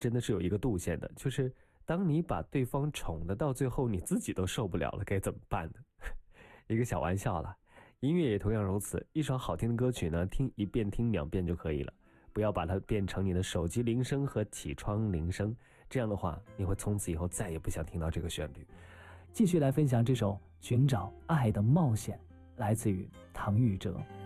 真的是有一个度线的，就是当你把对方宠的到最后你自己都受不了了，该怎么办呢？一个小玩笑啦。音乐也同样如此，一首好听的歌曲呢，听一遍听2遍就可以了，不要把它变成你的手机铃声和起床铃声，这样的话你会从此以后再也不想听到这个旋律。 继续来分享这首《寻找爱的冒险》，来自于唐禹哲。